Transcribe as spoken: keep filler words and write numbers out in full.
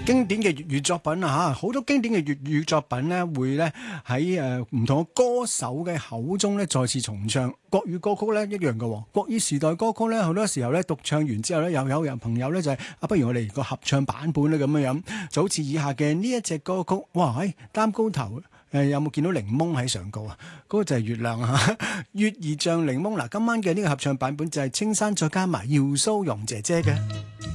經典嘅粵語作品啊嚇，好多經典嘅粵語作品咧，會咧喺誒唔同嘅歌手嘅口中咧再次重唱。國語歌曲咧一樣嘅喎，國語時代歌曲咧好多時候咧獨唱完之後咧，又有人朋友咧就係、是、啊，不如我哋個合唱版本咧咁樣樣，就好似以下嘅呢一隻歌曲，哇喺擔高頭。誒有冇見到檸檬喺上高啊？嗰、那個就係月亮啊！月兒像檸檬嗱，今晚嘅呢個合唱版本就係青山再加埋姚蘇蓉姐姐嘅。